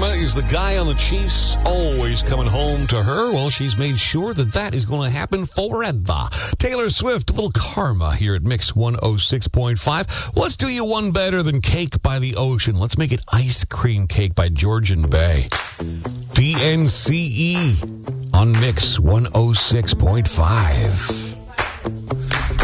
karma? Is the guy on the Chiefs always coming home to her? Well, she's made sure that is going to happen forever. Taylor Swift, a little karma here at Mix 106.5. Let's do you one better than Cake by the Ocean. Let's make it Ice Cream Cake by Georgian Bay. DNCE on Mix 106.5.